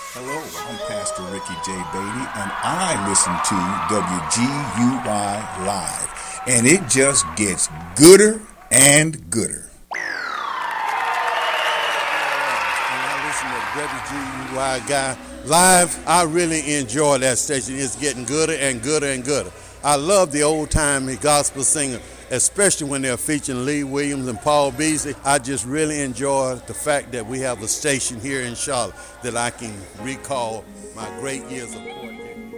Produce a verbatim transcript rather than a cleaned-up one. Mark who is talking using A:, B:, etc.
A: Hello, I'm Pastor Ricky J. Beatty, and I listen to W G U Y Live, and it just gets gooder and gooder.
B: And I listen to W G U Y Guy Live. I really enjoy that station. It's getting gooder and gooder and gooder. I love the old-time gospel singer, especially when they're featuring Lee Williams and Paul Beasley. I just really enjoy the fact that we have a station here in Charlotte that I can recall my great years of